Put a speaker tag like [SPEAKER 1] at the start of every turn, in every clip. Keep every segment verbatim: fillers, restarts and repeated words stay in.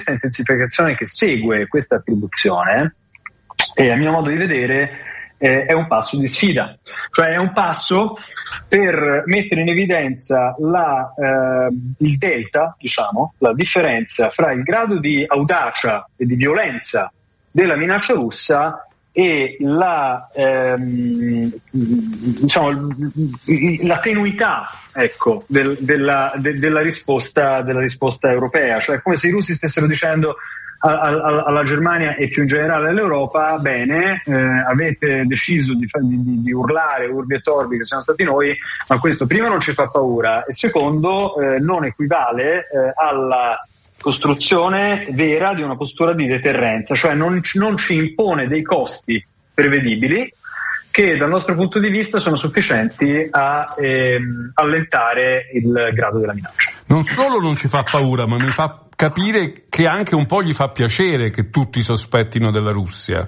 [SPEAKER 1] intensificazione che segue questa attribuzione, e a mio modo di vedere eh, è un passo di sfida, cioè è un passo per mettere in evidenza la, eh, il delta, diciamo, la differenza fra il grado di audacia e di violenza della minaccia russa e la, ehm, diciamo, la tenuità, ecco, del, della, de, della risposta della risposta europea, cioè come se i russi stessero dicendo alla, alla Germania e più in generale all'Europa: bene, eh, avete deciso di, di, di urlare urbi e torbi che siamo stati noi, ma questo prima non ci fa paura e secondo eh, non equivale eh, alla costruzione vera di una postura di deterrenza, cioè non, non ci impone dei costi prevedibili che dal nostro punto di vista sono sufficienti a ehm, allentare il grado della minaccia.
[SPEAKER 2] Non solo non ci fa paura, ma mi fa capire che anche un po' gli fa piacere che tutti sospettino della Russia.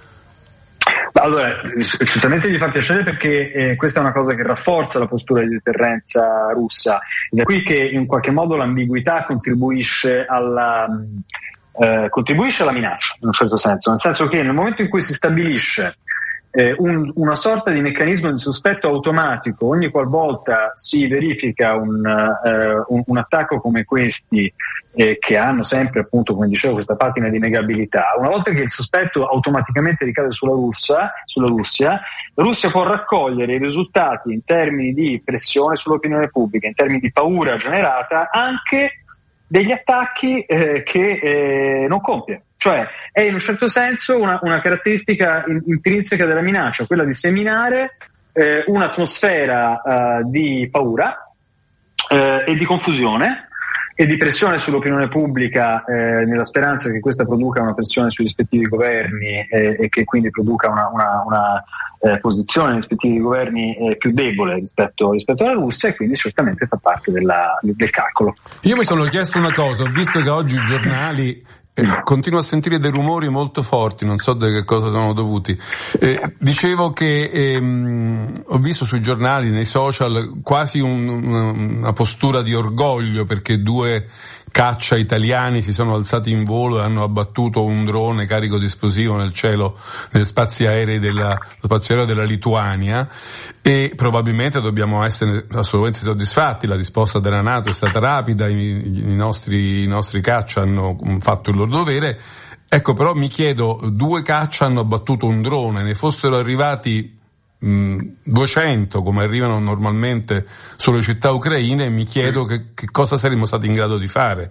[SPEAKER 1] Allora, certamente gli fa piacere perché eh, questa è una cosa che rafforza la postura di deterrenza russa, ed è qui che in qualche modo l'ambiguità contribuisce alla, eh, contribuisce alla minaccia, in un certo senso, nel senso che nel momento in cui si stabilisce eh, un, una sorta di meccanismo di sospetto automatico ogni qualvolta si verifica un, eh, un, un attacco come questi, eh, che hanno sempre, appunto, come dicevo, questa patina di negabilità, una volta che il sospetto automaticamente ricade sulla Russia, sulla Russia, la Russia può raccogliere i risultati in termini di pressione sull'opinione pubblica, in termini di paura generata, anche degli attacchi eh, che eh, non compie. Cioè è in un certo senso una, una caratteristica in, intrinseca della minaccia, quella di seminare eh, un'atmosfera eh, di paura eh, e di confusione e di pressione sull'opinione pubblica, eh, nella speranza che questa produca una pressione sui rispettivi governi eh, e che quindi produca una, una, una eh, posizione nei rispettivi governi eh, più debole rispetto, rispetto alla Russia, e quindi certamente fa parte della, del calcolo.
[SPEAKER 2] Io mi sono chiesto una cosa, ho visto che oggi i giornali Eh, continuo a sentire dei rumori molto forti, non so da che cosa sono dovuti. Eh, dicevo che ehm, ho visto sui giornali, nei social, quasi un, una, una postura di orgoglio perché due caccia italiani si sono alzati in volo e hanno abbattuto un drone carico di esplosivo nel cielo, negli spazi aerei della, spazio aereo della Lituania, e probabilmente dobbiamo essere assolutamente soddisfatti. La risposta della NATO è stata rapida, i, i nostri, i nostri caccia hanno fatto il loro dovere. Ecco, però mi chiedo, due caccia hanno abbattuto un drone, ne fossero arrivati mh, duecento come arrivano normalmente sulle città ucraine, mi chiedo che, che cosa saremmo stati in grado di fare.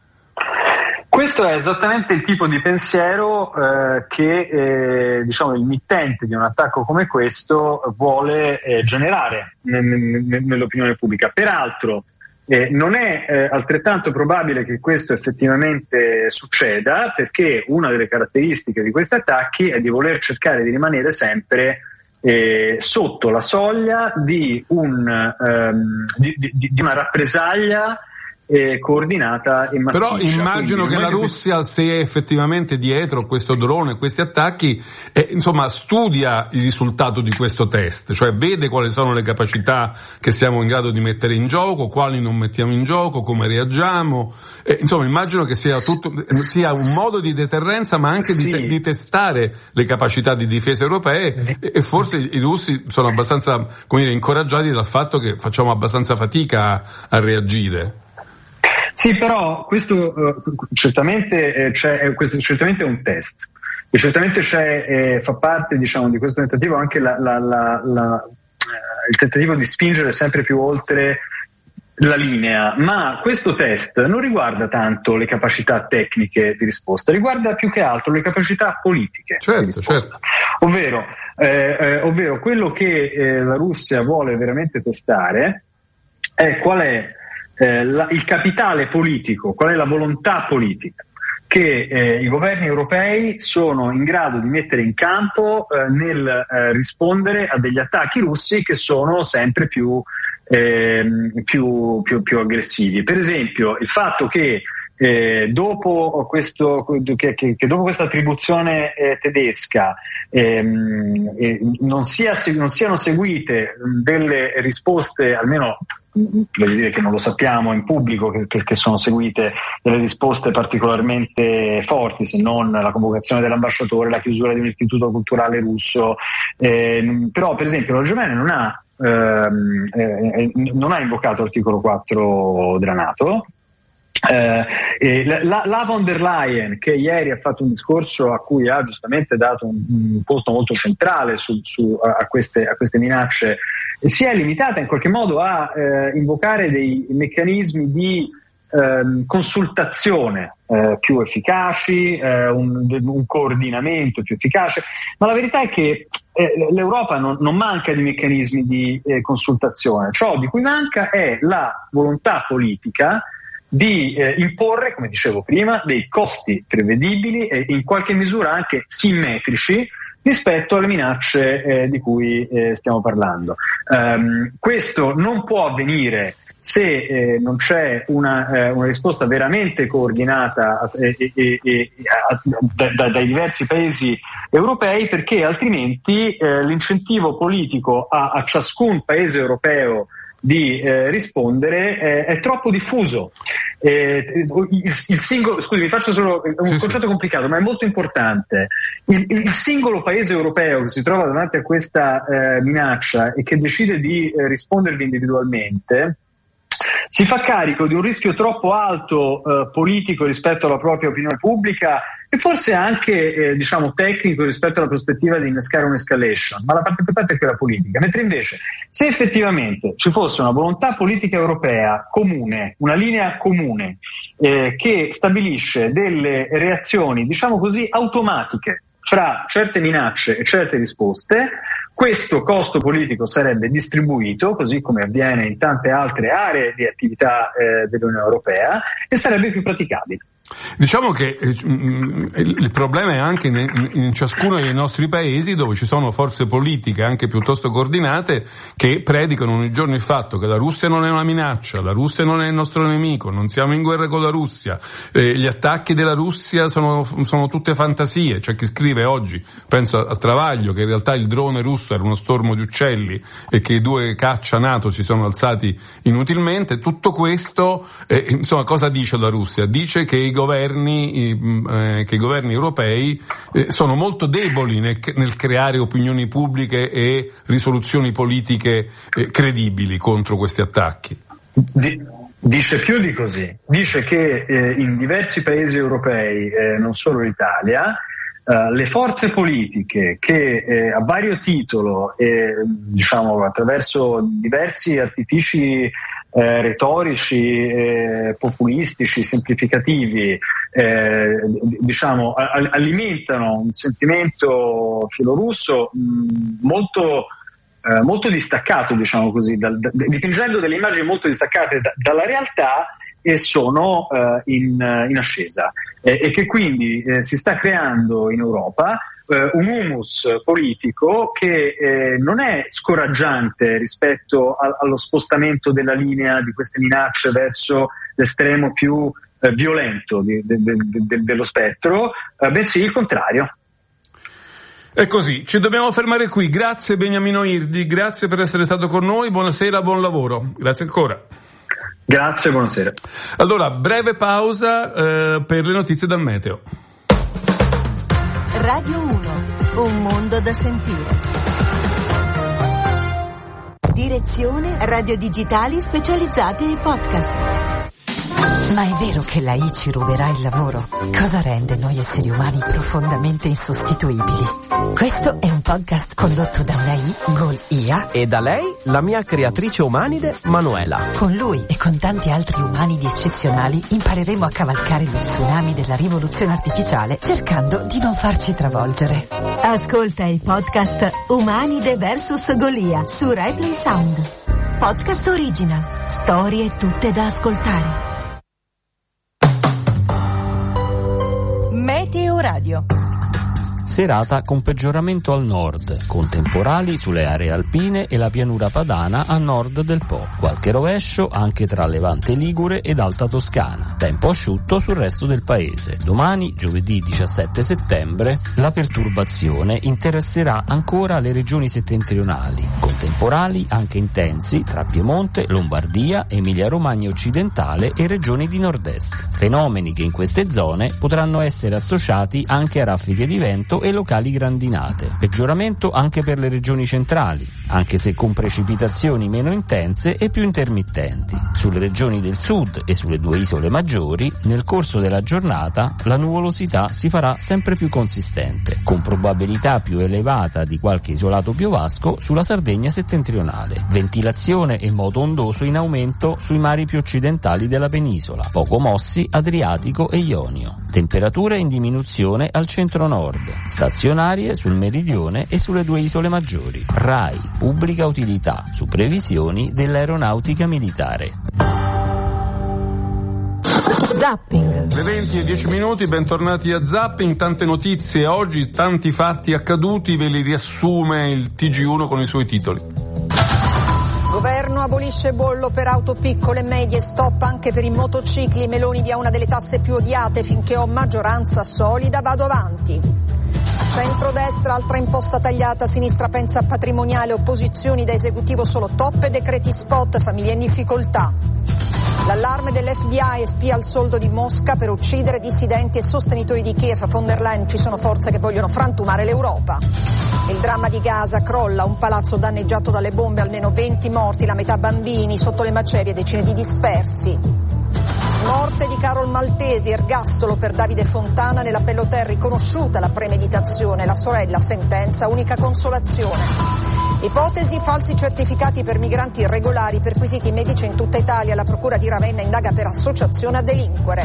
[SPEAKER 1] Questo è esattamente il tipo di pensiero eh, che eh, diciamo il mittente di un attacco come questo vuole eh, generare n- n- nell'opinione pubblica. Peraltro eh, non è eh, altrettanto probabile che questo effettivamente succeda, perché una delle caratteristiche di questi attacchi è di voler cercare di rimanere sempre eh, sotto la soglia di, un, ehm, di, di, di una rappresaglia Eh, coordinata e massiccia.
[SPEAKER 2] Però immagino
[SPEAKER 1] Quindi,
[SPEAKER 2] che la Russia, se è effettivamente dietro questo drone, questi attacchi, eh, insomma studia il risultato di questo test, cioè vede quali sono le capacità che siamo in grado di mettere in gioco, quali non mettiamo in gioco, come reagiamo, eh, insomma immagino che sia tutto sia un modo di deterrenza, ma anche sì. di, te, di testare le capacità di difesa europee, e, e forse i russi sono abbastanza, come dire, incoraggiati dal fatto che facciamo abbastanza fatica a, a reagire.
[SPEAKER 1] Sì, però questo uh, certamente eh, c'è, eh, questo certamente è un test, e certamente c'è, eh, fa parte, diciamo, di questo tentativo anche la, la, la, la, eh, il tentativo di spingere sempre più oltre la linea, ma questo test non riguarda tanto le capacità tecniche di risposta, riguarda più che altro le capacità politiche
[SPEAKER 2] certo,
[SPEAKER 1] di risposta.
[SPEAKER 2] Certo.
[SPEAKER 1] Ovvero, eh, eh, ovvero quello che eh, la Russia vuole veramente testare è qual è Eh, la, il capitale politico, qual è la volontà politica che eh, i governi europei sono in grado di mettere in campo eh, nel eh, rispondere a degli attacchi russi che sono sempre più, eh, più, più, più aggressivi. Per esempio, il fatto che eh, dopo questo, che, che, che dopo questa attribuzione eh, tedesca ehm, eh, non, sia, non siano seguite delle risposte, almeno voglio dire che non lo sappiamo in pubblico, che, che sono seguite delle risposte particolarmente forti, se non la convocazione dell'ambasciatore, la chiusura di un istituto culturale russo, eh, però per esempio la Germania non ha ehm, eh, non ha invocato l'articolo quattro della NATO. Eh, eh, la, la von der Leyen, che ieri ha fatto un discorso a cui ha giustamente dato un, un posto molto centrale su, su, a, queste, a queste minacce, si è limitata in qualche modo a eh, invocare dei meccanismi di eh, consultazione eh, più efficaci, eh, un, un coordinamento più efficace, ma la verità è che eh, l'Europa non, non manca di meccanismi di eh, consultazione. Ciò di cui manca è la volontà politica di eh, imporre, come dicevo prima, dei costi prevedibili e in qualche misura anche simmetrici rispetto alle minacce eh, di cui eh, stiamo parlando. Um, questo non può avvenire se eh, non c'è una, eh, una risposta veramente coordinata eh, eh, eh, da, da, dai diversi paesi europei, perché altrimenti eh, l'incentivo politico a, a ciascun paese europeo di eh, rispondere eh, è troppo diffuso. Eh, il, il singolo, scusi, vi faccio solo un sì, concetto sì. complicato, ma è molto importante. Il, il singolo paese europeo che si trova davanti a questa eh, minaccia e che decide di eh, rispondervi individualmente si fa carico di un rischio troppo alto eh, politico rispetto alla propria opinione pubblica e forse anche eh, diciamo tecnico rispetto alla prospettiva di innescare un'escalation, ma la parte importante è quella politica. Mentre invece se effettivamente ci fosse una volontà politica europea comune, una linea comune eh, che stabilisce delle reazioni diciamo così automatiche fra certe minacce e certe risposte, questo costo politico sarebbe distribuito, così come avviene in tante altre aree di attività eh, dell'Unione Europea, e sarebbe più praticabile.
[SPEAKER 2] Diciamo che eh, il problema è anche in, in ciascuno dei nostri paesi dove ci sono forze politiche anche piuttosto coordinate che predicano ogni giorno il fatto che la Russia non è una minaccia, la Russia non è il nostro nemico, non siamo in guerra con la Russia, eh, gli attacchi della Russia sono, sono tutte fantasie. C'è chi scrive oggi, penso a, a Travaglio, che in realtà il drone russo era uno stormo di uccelli e che i due caccia NATO si sono alzati inutilmente. Tutto questo, eh, insomma, cosa dice la Russia? Dice che i governi eh, che i governi europei eh, sono molto deboli nel, nel creare opinioni pubbliche e risoluzioni politiche eh, credibili contro questi attacchi.
[SPEAKER 1] Dice più di così, dice che eh, in diversi paesi europei, eh, non solo l'Italia, Uh, le forze politiche che eh, a vario titolo e eh, diciamo attraverso diversi artifici eh, retorici, eh, populistici, semplificativi, eh, diciamo a- alimentano un sentimento filorusso mh, molto eh, molto distaccato, diciamo così, dal, da, dipingendo delle immagini molto distaccate da, dalla realtà, e sono uh, in, in ascesa eh, e che quindi eh, si sta creando in Europa eh, un humus politico che eh, non è scoraggiante rispetto a, allo spostamento della linea di queste minacce verso l'estremo più eh, violento di, de, de, de, dello spettro, eh, bensì il contrario.
[SPEAKER 2] È così, ci dobbiamo fermare qui. Grazie Beniamino Irdi, grazie per essere stato con noi, buonasera, buon lavoro, grazie ancora.
[SPEAKER 1] Grazie, buonasera.
[SPEAKER 2] Allora, breve pausa eh, per le notizie dal meteo.
[SPEAKER 3] Radio uno, un mondo da sentire. Direzione Radio Digitali specializzati ai podcast.
[SPEAKER 4] Ma è vero che l'A I ci ruberà il lavoro? Cosa rende noi esseri umani profondamente insostituibili? Questo è un podcast condotto da una I, Gol I A,
[SPEAKER 5] e da lei, la mia creatrice umanide, Manuela.
[SPEAKER 4] Con lui e con tanti altri umanidi eccezionali impareremo a cavalcare lo tsunami della rivoluzione artificiale cercando di non farci travolgere.
[SPEAKER 3] Ascolta i podcast Umanide versus Golia su RaiPlay Sound. Podcast original. Storie tutte da ascoltare.
[SPEAKER 4] Meteo Radio.
[SPEAKER 6] serata con peggioramento al nord, con temporali sulle aree alpine e la pianura padana a nord del Po. Qualche rovescio anche tra Levante Ligure ed Alta Toscana. Tempo asciutto sul resto del paese. Domani, giovedì diciassette settembre, la perturbazione interesserà ancora le regioni settentrionali, con temporali anche intensi tra Piemonte, Lombardia, Emilia-Romagna occidentale e regioni di nord-est. Fenomeni che in queste zone potranno essere associati anche a raffiche di vento e locali grandinate. Peggioramento anche per le regioni centrali, anche se con precipitazioni meno intense e più intermittenti. Sulle regioni del sud e sulle due isole maggiori, nel corso della giornata, la nuvolosità si farà sempre più consistente, con probabilità più elevata di qualche isolato piovasco sulla Sardegna settentrionale. Ventilazione e moto ondoso in aumento sui mari più occidentali della penisola, poco mossi Adriatico e Ionio. Temperature in diminuzione al centro-nord, stazionarie sul meridione e sulle due isole maggiori. RAI, pubblica utilità, su previsioni dell'aeronautica militare.
[SPEAKER 3] Zapping.
[SPEAKER 2] Le venti e dieci minuti, bentornati a Zapping. Tante notizie oggi, tanti fatti accaduti, ve li riassume il T G uno con i suoi titoli.
[SPEAKER 7] Governo abolisce bollo per auto piccole e medie, stop anche per i motocicli, Meloni via una delle tasse più odiate, finché ho maggioranza solida vado avanti. Centrodestra, altra imposta tagliata, sinistra pensa a patrimoniale, opposizioni da esecutivo solo top e decreti spot, famiglie in difficoltà. L'allarme dell'F B I spia il soldo di Mosca per uccidere dissidenti e sostenitori di Kiev. A von der Leyen, ci sono forze che vogliono frantumare l'Europa. Il dramma di Gaza, crolla un palazzo danneggiato dalle bombe, almeno venti morti, la metà bambini, sotto le macerie decine di dispersi. Morte di Carol Maltesi, ergastolo per Davide Fontana, nell'appello Ter riconosciuta la premeditazione, la sorella sentenza, unica consolazione. Ipotesi falsi certificati per migranti irregolari, perquisiti medici in tutta Italia, la procura di Ravenna indaga per associazione a delinquere.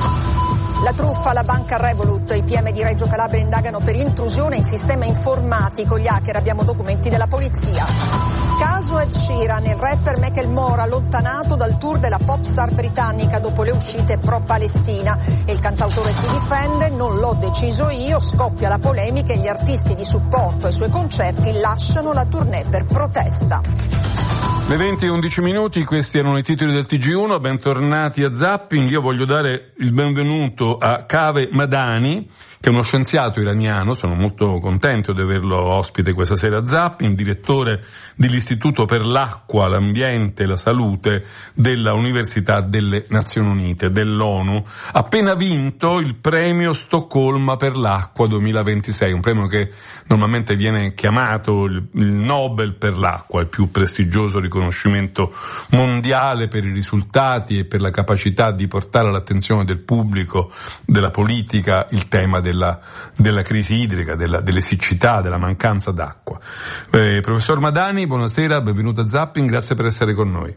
[SPEAKER 7] La truffa alla banca Revolut, i P M di Reggio Calabria indagano per intrusione in sistema informatico, gli hacker, abbiamo documenti della polizia. Caso Ed Sheeran, il rapper Macklemore allontanato dal tour della pop star britannica dopo le uscite pro-Palestina e il cantautore si difende, non l'ho deciso io, scoppia la polemica e gli artisti di supporto ai suoi concerti lasciano la tournée per protesta.
[SPEAKER 2] Le venti e undici minuti, questi erano i titoli del T G uno, bentornati a Zapping. Io voglio dare il benvenuto a Kaveh Madani, che è uno scienziato iraniano, sono molto contento di averlo ospite questa sera a Zapping, direttore dell'Istituto per l'Acqua, l'Ambiente e la Salute della Università delle Nazioni Unite, dell'ONU, appena vinto il premio Stoccolma per l'acqua duemilaventisei, un premio che normalmente viene chiamato il, il Nobel per l'acqua, il più prestigioso riconoscimento mondiale per i risultati e per la capacità di portare all'attenzione del pubblico, della politica, il tema della, della crisi idrica, della, delle siccità, della mancanza d'acqua. Eh, professor Madani, buonasera, benvenuto a Zapping, grazie per essere con noi.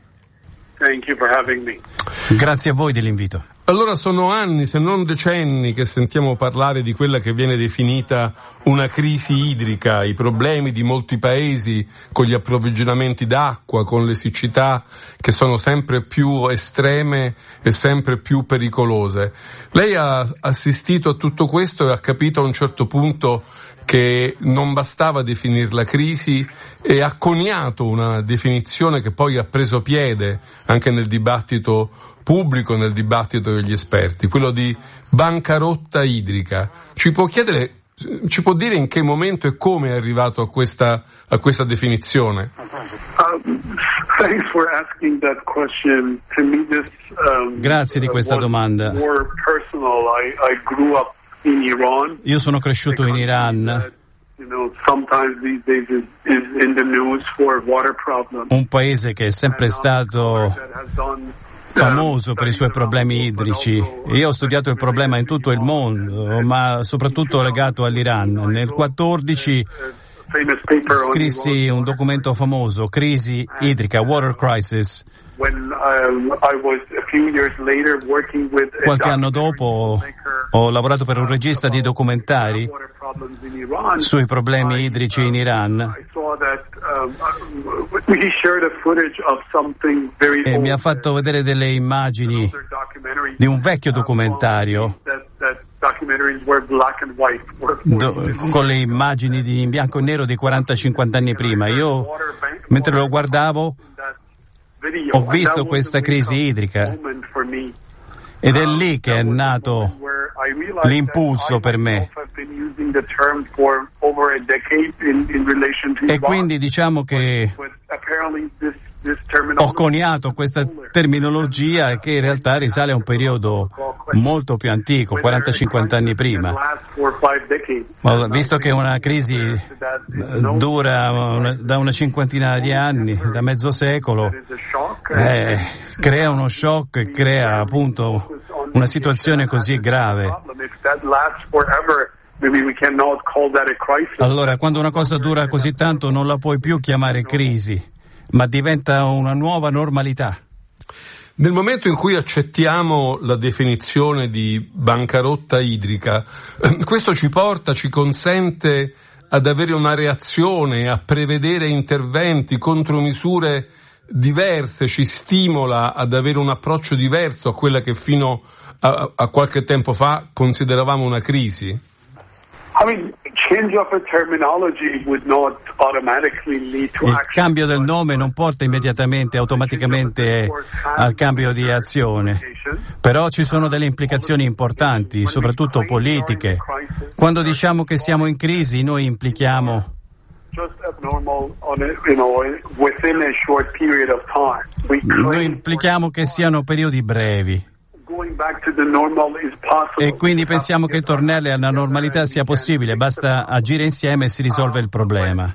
[SPEAKER 8] Thank you for having me.
[SPEAKER 9] Grazie a voi dell'invito.
[SPEAKER 2] Allora, sono anni, se non decenni, che sentiamo parlare di quella che viene definita una crisi idrica, i problemi di molti paesi con gli approvvigionamenti d'acqua, con le siccità che sono sempre più estreme e sempre più pericolose. Lei ha assistito a tutto questo e ha capito a un certo punto che non bastava definirla crisi e ha coniato una definizione che poi ha preso piede anche nel dibattito pubblico, nel dibattito degli esperti, quello di bancarotta idrica. Ci può chiedere, ci può dire in che momento e come è arrivato a questa, a questa definizione?
[SPEAKER 9] Grazie di questa domanda. Io sono cresciuto in Iran, un paese che è sempre stato famoso per i suoi problemi idrici. Io ho studiato il problema in tutto il mondo, ma soprattutto legato all'Iran. Nel quattordici scrissi un documento famoso, Crisi idrica, Water Crisis. Qualche anno dopo ho lavorato per un regista di documentari sui problemi idrici in Iran e mi ha fatto vedere delle immagini di un vecchio documentario do, con le immagini di, in bianco e nero di quaranta cinquanta anni prima. Io, mentre lo guardavo, ho visto questa crisi idrica ed è lì che è nato l'impulso per me. E quindi diciamo che ho coniato questa terminologia che in realtà risale a un periodo molto più antico, quaranta cinquanta anni prima. Ma visto che una crisi dura una, da una cinquantina di anni, da mezzo secolo, eh, crea uno shock e crea appunto una situazione così grave. Allora, quando una cosa dura così tanto non la puoi più chiamare crisi, ma diventa una nuova normalità.
[SPEAKER 2] Nel momento in cui accettiamo la definizione di bancarotta idrica, questo ci porta, ci consente ad avere una reazione, a prevedere interventi, contromisure diverse, ci stimola ad avere un approccio diverso a quella che fino a, a qualche tempo fa consideravamo una crisi?
[SPEAKER 9] Il cambio del nome non porta immediatamente, automaticamente al cambio di azione, però ci sono delle implicazioni importanti, soprattutto politiche. Quando diciamo che siamo in crisi, noi implichiamo Noi implichiamo che siano periodi brevi. E quindi pensiamo che tornare alla normalità sia possibile, basta agire insieme e si risolve il problema.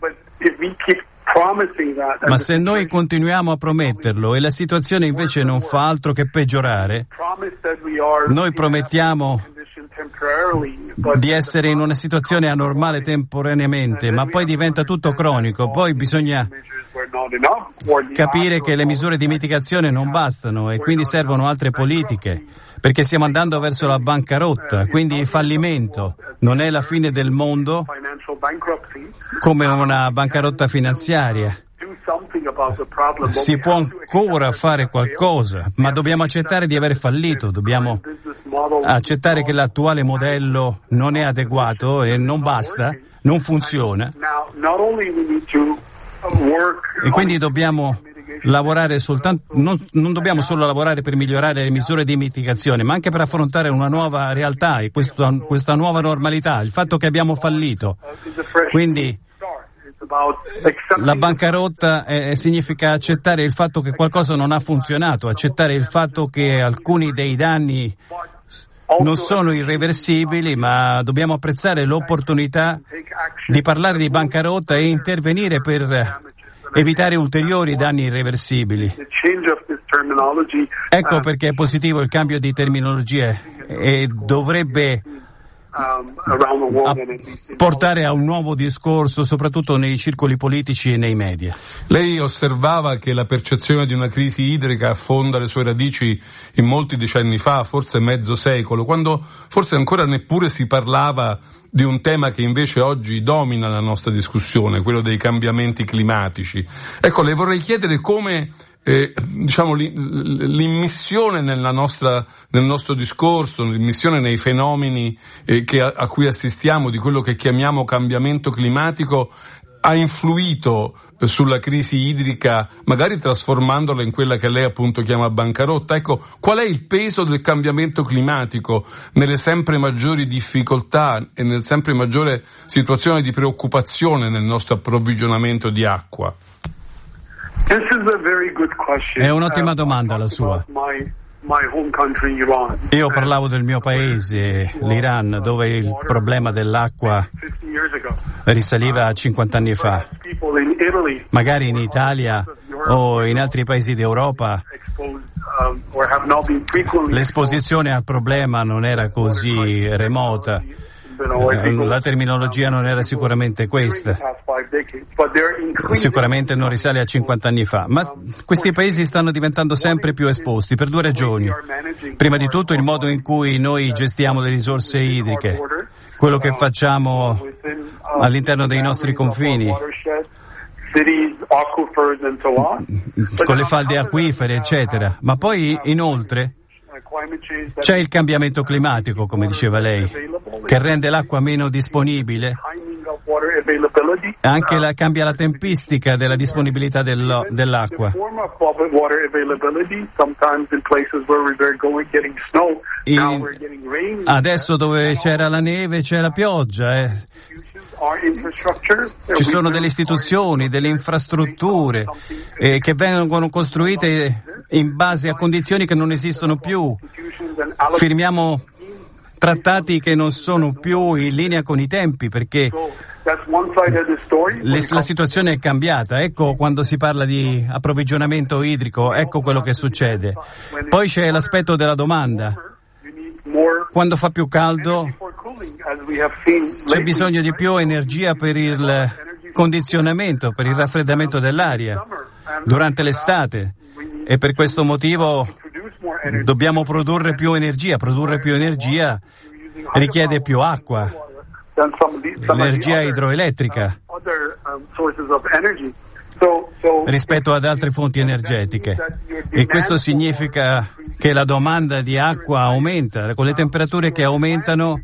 [SPEAKER 9] Ma se noi continuiamo a prometterlo e la situazione invece non fa altro che peggiorare, noi promettiamo di essere in una situazione anormale temporaneamente, ma poi diventa tutto cronico, poi bisogna capire che le misure di mitigazione non bastano e quindi servono altre politiche, perché stiamo andando verso la bancarotta, quindi il fallimento non è la fine del mondo come una bancarotta finanziaria. Si può ancora fare qualcosa, ma dobbiamo accettare di aver fallito, dobbiamo accettare che l'attuale modello non è adeguato e non basta, non funziona. E quindi dobbiamo lavorare soltanto, non, non dobbiamo solo lavorare per migliorare le misure di mitigazione, ma anche per affrontare una nuova realtà e questa, questa nuova normalità, il fatto che abbiamo fallito. Quindi la bancarotta eh, significa accettare il fatto che qualcosa non ha funzionato, accettare il fatto che alcuni dei danni non sono irreversibili, ma dobbiamo apprezzare l'opportunità di parlare di bancarotta e intervenire per evitare ulteriori danni irreversibili. Ecco perché è positivo il cambio di terminologia e dovrebbe a portare a un nuovo discorso, soprattutto nei circoli politici e nei media.
[SPEAKER 2] Lei osservava che la percezione di una crisi idrica affonda le sue radici in molti decenni fa, forse mezzo secolo, quando forse ancora neppure si parlava di un tema che invece oggi domina la nostra discussione, quello dei cambiamenti climatici. Ecco, le vorrei chiedere come Eh, diciamo l'immissione nella nostra, nel nostro discorso, l'immissione nei fenomeni eh, che, a, a cui assistiamo, di quello che chiamiamo cambiamento climatico, ha influito eh, sulla crisi idrica, magari trasformandola in quella che lei appunto chiama bancarotta. Ecco, qual è il peso del cambiamento climatico nelle sempre maggiori difficoltà e nel sempre maggiore situazione di preoccupazione nel nostro approvvigionamento di acqua?
[SPEAKER 9] È un'ottima domanda la sua. Io parlavo del mio paese, l'Iran, dove il problema dell'acqua risaliva a cinquanta anni fa. Magari in Italia o in altri paesi d'Europa l'esposizione al problema non era così remota. La terminologia non era sicuramente questa, sicuramente non risale a cinquanta anni fa, ma questi paesi stanno diventando sempre più esposti per due ragioni. Prima di tutto il modo in cui noi gestiamo le risorse idriche, quello che facciamo all'interno dei nostri confini, con le falde acquifere, eccetera, ma poi inoltre c'è il cambiamento climatico, come diceva lei, che rende l'acqua meno disponibile. Anche la, cambia la tempistica della disponibilità dello, dell'acqua. In, adesso dove c'era la neve c'è la pioggia. Eh. Ci sono delle istituzioni, delle infrastrutture eh, che vengono costruite in base a condizioni che non esistono più. Firmiamo trattati che non sono più in linea con i tempi perché le, la situazione è cambiata. Ecco, quando si parla di approvvigionamento idrico, ecco quello che succede. Poi c'è l'aspetto della domanda. Quando fa più caldo c'è bisogno di più energia per il condizionamento, per il raffreddamento dell'aria durante l'estate e per questo motivo dobbiamo produrre più energia. Produrre più energia richiede più acqua, l'energia idroelettrica rispetto ad altre fonti energetiche, e questo significa che la domanda di acqua aumenta. Con le temperature che aumentano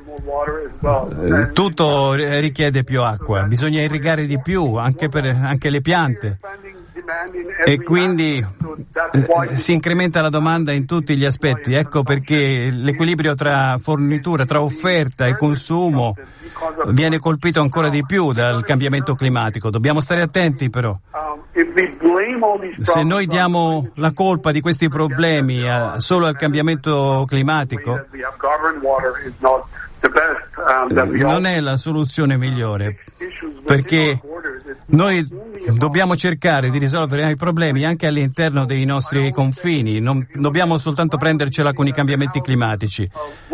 [SPEAKER 9] tutto richiede più acqua, bisogna irrigare di più anche per anche le piante e quindi eh, si incrementa la domanda in tutti gli aspetti. Ecco perché l'equilibrio tra fornitura, tra offerta e consumo viene colpito ancora di più dal cambiamento climatico. Dobbiamo stare attenti però. Se noi diamo la colpa di questi problemi a, solo al cambiamento climatico, non è la soluzione migliore, perché noi dobbiamo cercare di risolvere i problemi anche all'interno dei nostri confini, non dobbiamo soltanto prendercela con i cambiamenti climatici.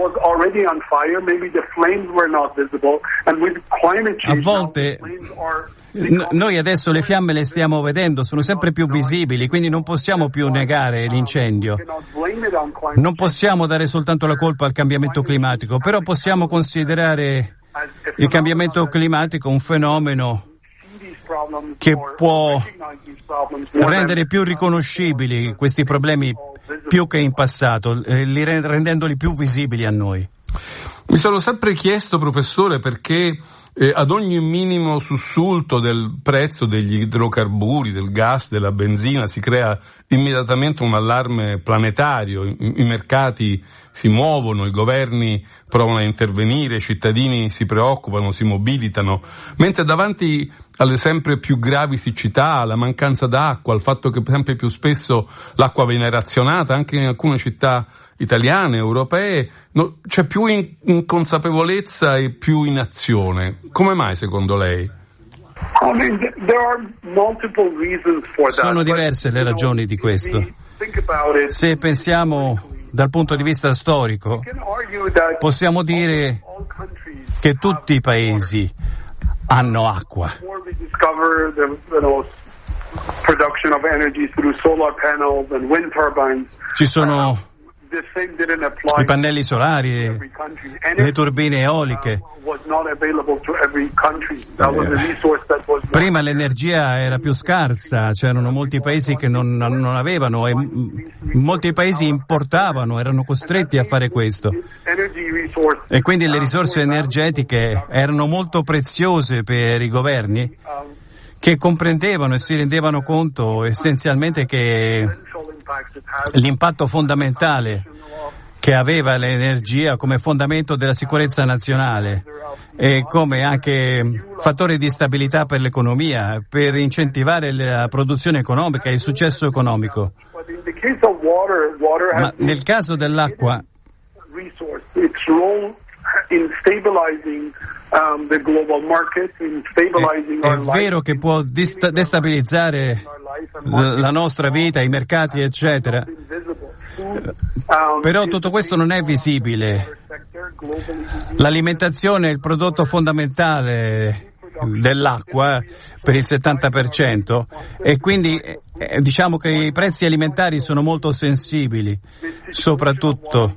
[SPEAKER 9] A volte N- noi adesso le fiamme le stiamo vedendo, sono sempre più visibili, quindi non possiamo più negare l'incendio. Non possiamo dare soltanto la colpa al cambiamento climatico, però possiamo considerare il cambiamento climatico un fenomeno che può rendere più riconoscibili questi problemi più che in passato, eh, li rend- rendendoli più visibili a noi.
[SPEAKER 2] Mi sono sempre chiesto, professore, perché Eh, ad ogni minimo sussulto del prezzo degli idrocarburi, del gas, della benzina, si crea immediatamente un allarme planetario, I, i mercati si muovono, i governi provano a intervenire, i cittadini si preoccupano, si mobilitano, mentre davanti alle sempre più gravi siccità, alla mancanza d'acqua, al fatto che sempre più spesso l'acqua viene razionata, anche in alcune città italiane, europee, no, c'è più in, inconsapevolezza e più inazione. Come mai secondo lei?
[SPEAKER 9] Sono diverse le ragioni di questo. Se pensiamo dal punto di vista storico, possiamo dire che tutti i paesi hanno acqua. Ci sono i pannelli solari, le turbine eoliche. Prima l'energia era più scarsa, c'erano molti paesi che non, non avevano e molti paesi importavano, erano costretti a fare questo. E quindi le risorse energetiche erano molto preziose per i governi, che comprendevano e si rendevano conto essenzialmente che l'impatto fondamentale che aveva l'energia come fondamento della sicurezza nazionale e come anche fattore di stabilità per l'economia, per incentivare la produzione economica e il successo economico. Ma nel caso dell'acqua, è vero che può destabilizzare la nostra vita, i mercati, eccetera. Però tutto questo non è visibile. L'alimentazione è il prodotto fondamentale dell'acqua per il settanta per cento e quindi eh, diciamo che i prezzi alimentari sono molto sensibili, soprattutto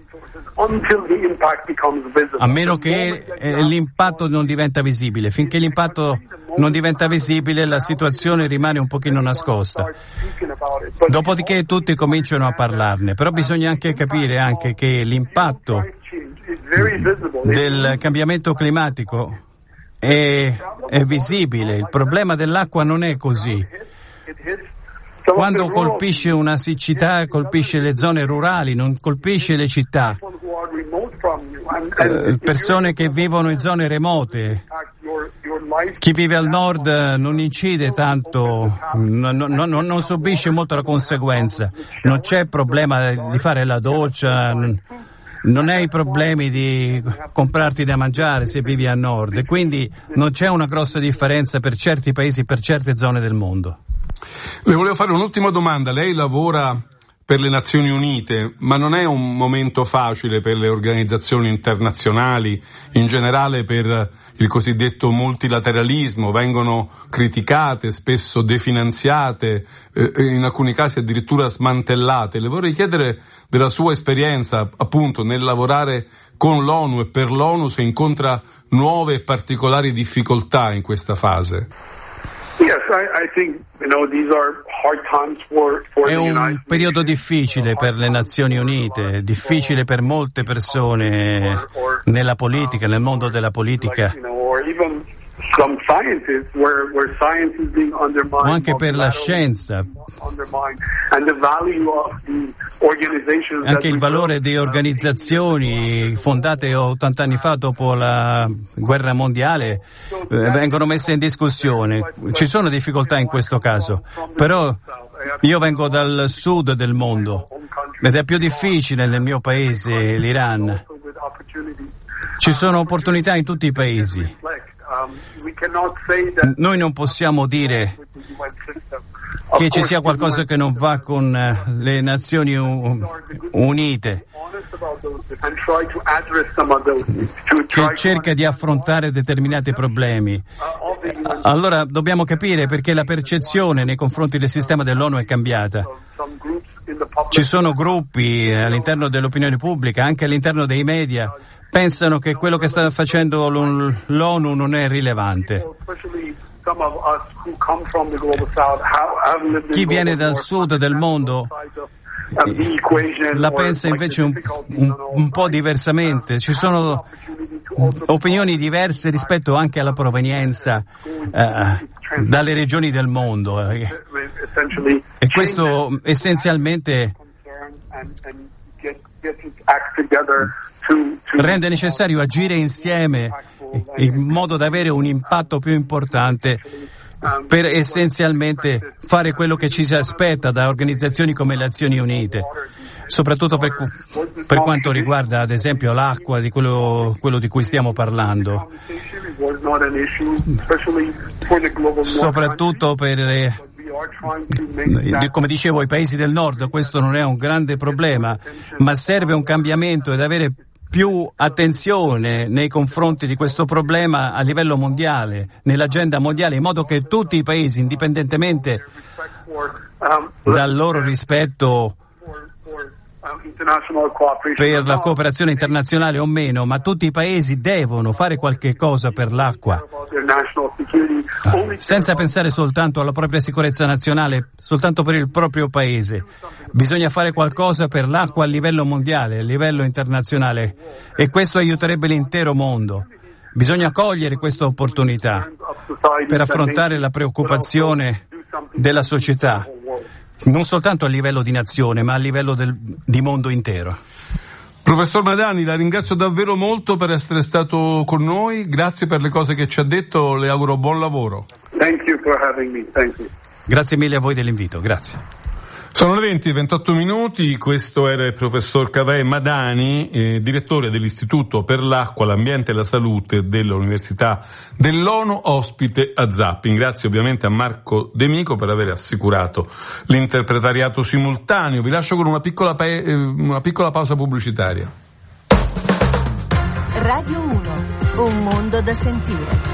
[SPEAKER 9] a meno che eh, l'impatto non diventa visibile. Finché l'impatto non diventa visibile, la situazione rimane un pochino nascosta. Dopodiché tutti cominciano a parlarne, però bisogna anche capire anche che l'impatto del cambiamento climatico è, è visibile. Il problema dell'acqua non è così. Quando colpisce una siccità, colpisce le zone rurali, non colpisce le città. Eh, persone che vivono in zone remote. Chi vive al nord non incide tanto, non, non, non subisce molto la conseguenza. Non c'è problema di fare la doccia, non hai problemi di comprarti da mangiare se vivi al nord. E quindi non c'è una grossa differenza per certi paesi, per certe zone del mondo.
[SPEAKER 2] Le volevo fare un'ultima domanda. Lei lavora per le Nazioni Unite, ma non è un momento facile per le organizzazioni internazionali, in generale per il cosiddetto multilateralismo, vengono criticate, spesso definanziate, eh, in alcuni casi addirittura smantellate. Le vorrei chiedere della sua esperienza appunto nel lavorare con l'ONU e per l'ONU, se incontra nuove e particolari difficoltà in questa fase.
[SPEAKER 9] È un periodo difficile per le Nazioni Unite, difficile per molte persone nella politica, nel mondo della politica, o anche per la scienza. Anche il valore di organizzazioni fondate ottanta anni fa dopo la guerra mondiale eh, vengono messe in discussione. Ci sono difficoltà in questo caso, però io vengo dal sud del mondo ed è più difficile nel mio paese, l'Iran. Ci sono opportunità in tutti i paesi. Noi non possiamo dire che ci sia qualcosa che non va con le Nazioni Unite, che cerca di affrontare determinati problemi. Allora dobbiamo capire perché la percezione nei confronti del sistema dell'ONU è cambiata. Ci sono gruppi all'interno dell'opinione pubblica, anche all'interno dei media, pensano che quello che sta facendo l'ONU non è rilevante. Chi viene dal sud del mondo la pensa invece un, un, un po' diversamente. Ci sono opinioni diverse rispetto anche alla provenienza eh, dalle regioni del mondo. E questo essenzialmente rende necessario agire insieme in modo da avere un impatto più importante per essenzialmente fare quello che ci si aspetta da organizzazioni come le Nazioni Unite, soprattutto per, per quanto riguarda ad esempio l'acqua, di quello, quello di cui stiamo parlando, soprattutto per, come dicevo, i paesi del nord. Questo non è un grande problema, ma serve un cambiamento ed avere più attenzione nei confronti di questo problema a livello mondiale, nell'agenda mondiale, in modo che tutti i paesi, indipendentemente dal loro rispetto per la cooperazione internazionale o meno, ma tutti i paesi devono fare qualche cosa per l'acqua, senza pensare soltanto alla propria sicurezza nazionale, soltanto per il proprio paese. Bisogna fare qualcosa per l'acqua a livello mondiale, a livello internazionale, e questo aiuterebbe l'intero mondo. Bisogna cogliere questa opportunità per affrontare la preoccupazione della società, non soltanto a livello di nazione, ma a livello del, di mondo intero.
[SPEAKER 2] Professor Madani, la ringrazio davvero molto per essere stato con noi, grazie per le cose che ci ha detto, le auguro buon lavoro.
[SPEAKER 8] Thank you for having me. Thank you.
[SPEAKER 9] Grazie mille a voi dell'invito, grazie.
[SPEAKER 2] Sono le venti e ventotto minuti, questo era il professor Kaveh Madani, eh, direttore dell'Istituto per l'Acqua, l'Ambiente e la Salute dell'Università dell'ONU, ospite a Zapping. Grazie ovviamente a Marco De Mico per aver assicurato l'interpretariato simultaneo. Vi lascio con una piccola, pa- una piccola pausa pubblicitaria.
[SPEAKER 3] Radio uno, un mondo da sentire.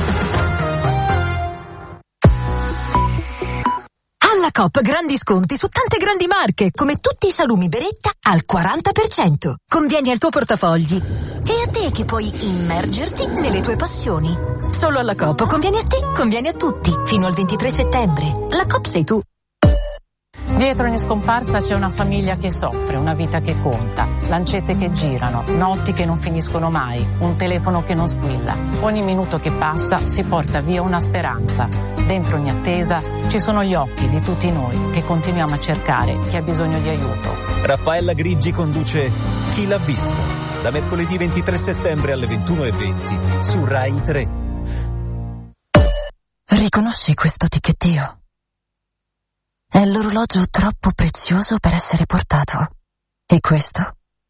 [SPEAKER 3] Alla Coop grandi sconti su tante grandi marche, come tutti i salumi Beretta al quaranta per cento. Convieni al tuo portafogli. E a te e che puoi immergerti nelle tue passioni. Solo alla Coop conviene a te, conviene a tutti. Fino al ventitré settembre. La Coop sei tu.
[SPEAKER 10] Dietro ogni scomparsa c'è una famiglia che soffre, una vita che conta, lancette che girano, notti che non finiscono mai, un telefono che non squilla. Ogni minuto che passa si porta via una speranza. Dentro ogni attesa ci sono gli occhi di tutti noi che continuiamo a cercare chi ha bisogno di aiuto.
[SPEAKER 11] Raffaella Grigi conduce Chi l'ha visto? Da mercoledì ventitré settembre alle ventuno e venti su Rai tre.
[SPEAKER 4] Riconosci questo ticchettio? È l'orologio troppo prezioso per essere portato. E questo?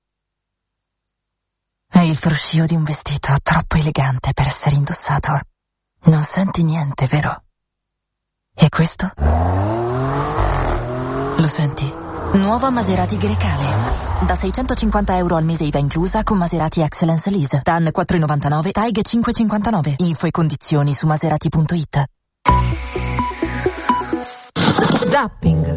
[SPEAKER 4] È il fruscio di un vestito troppo elegante per essere indossato. Non senti niente, vero? E questo? Lo senti? Nuova Maserati Grecale. Da seicentocinquanta euro al mese I V A inclusa con Maserati Excellence Lease. T A N quattro virgola novantanove, T A I G cinque virgola cinquantanove. Info e condizioni su maserati punto it.
[SPEAKER 3] Zapping.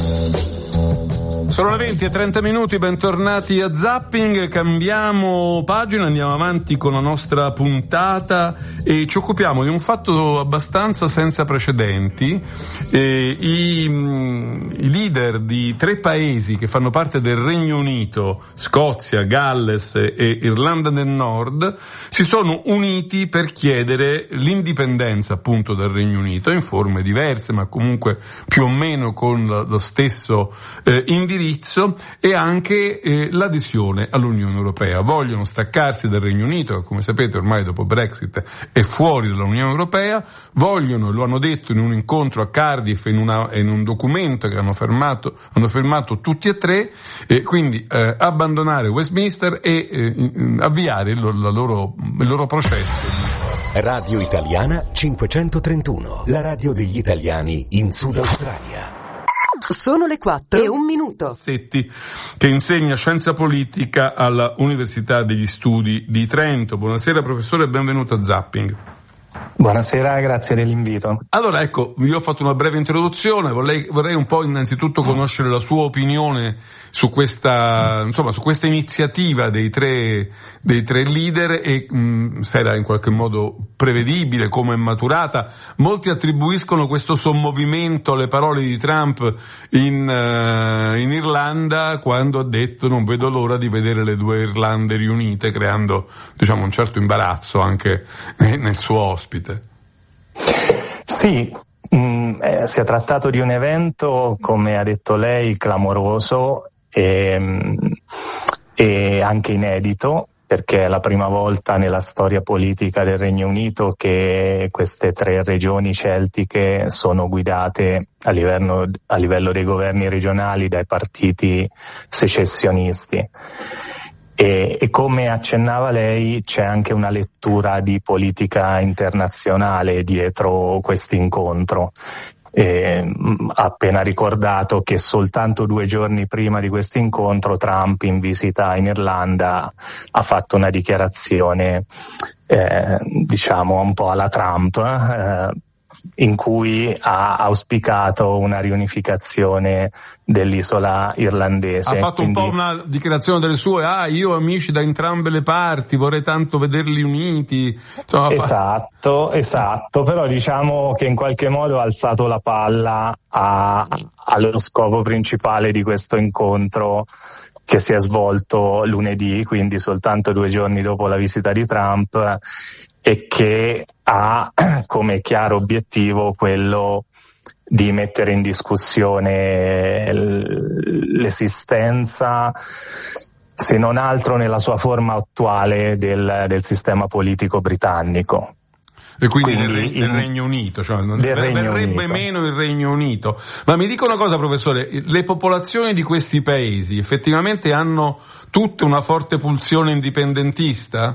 [SPEAKER 2] Sono le venti e trenta minuti, bentornati a Zapping. Cambiamo pagina, andiamo avanti con la nostra puntata e ci occupiamo di un fatto abbastanza senza precedenti. Eh, i, i leader di tre paesi che fanno parte del Regno Unito, Scozia, Galles e Irlanda del Nord, si sono uniti per chiedere l'indipendenza appunto del Regno Unito in forme diverse, ma comunque più o meno con lo stesso eh, indirizzo, e anche eh, l'adesione all'Unione Europea. Vogliono staccarsi dal Regno Unito, che come sapete ormai dopo Brexit è fuori dall'Unione Europea, vogliono, lo hanno detto in un incontro a Cardiff, in, una, in un documento che hanno firmato, hanno firmato tutti e tre, eh, quindi eh, abbandonare Westminster e eh, avviare il, la loro, il loro processo.
[SPEAKER 12] Radio Italiana cinquecentotrentuno, la radio degli italiani in Sud Australia.
[SPEAKER 13] Sono le quattro e un minuto.
[SPEAKER 2] Setti, che insegna scienza politica alla Università degli Studi di Trento. Buonasera professore, benvenuto a Zapping.
[SPEAKER 14] Buonasera, grazie dell'invito.
[SPEAKER 2] Allora, ecco, io ho fatto una breve introduzione, vorrei, vorrei un po' innanzitutto conoscere la sua opinione su questa, insomma, su questa iniziativa dei tre, dei tre leader e mh, se era in qualche modo prevedibile, come è maturata. Molti attribuiscono questo sommovimento alle parole di Trump in, uh, in Irlanda, quando ha detto non vedo l'ora di vedere le due Irlande riunite, creando, diciamo, un certo imbarazzo anche nel suo ospite.
[SPEAKER 14] Sì, mh, eh, si è trattato di un evento, come ha detto lei, clamoroso e, e anche inedito, perché è la prima volta nella storia politica del Regno Unito che queste tre regioni celtiche sono guidate a livello, a livello dei governi regionali dai partiti secessionisti. E, e come accennava lei, c'è anche una lettura di politica internazionale dietro questo incontro. E, ha appena ricordato che soltanto due giorni prima di questo incontro Trump, in visita in Irlanda, ha fatto una dichiarazione eh, diciamo un po' alla Trump, eh, in cui ha auspicato una riunificazione dell'isola irlandese.
[SPEAKER 2] Ha fatto Quindi... un po' una dichiarazione delle sue, ah io ho amici da entrambe le parti, vorrei tanto vederli uniti. Insomma,
[SPEAKER 14] esatto, fa... esatto, però diciamo che in qualche modo ha alzato la palla a, allo scopo principale di questo incontro, che si è svolto lunedì, quindi soltanto due giorni dopo la visita di Trump, e che ha come chiaro obiettivo quello di mettere in discussione l'esistenza, se non altro nella sua forma attuale, del, del sistema politico britannico.
[SPEAKER 2] E quindi, quindi del,
[SPEAKER 14] in,
[SPEAKER 2] del Regno Unito, cioè non
[SPEAKER 14] del
[SPEAKER 2] verrebbe
[SPEAKER 14] Regno Unito.
[SPEAKER 2] Meno il Regno Unito. Ma mi dica una cosa, professore, le popolazioni di questi paesi effettivamente hanno tutte una forte pulsione indipendentista?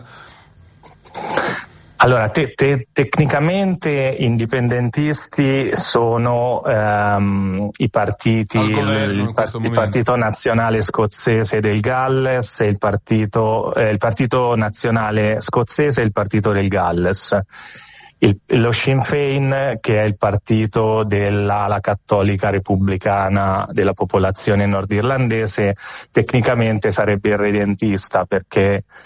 [SPEAKER 14] Allora, te, te, tecnicamente indipendentisti sono ehm, i partiti, il, il, par- il Partito Nazionale Scozzese del Galles, il partito, eh, il Partito Nazionale Scozzese e il Partito del Galles. Il, lo Sinn Féin, che è il partito dell'ala cattolica repubblicana della popolazione nordirlandese, tecnicamente sarebbe irredentista, perché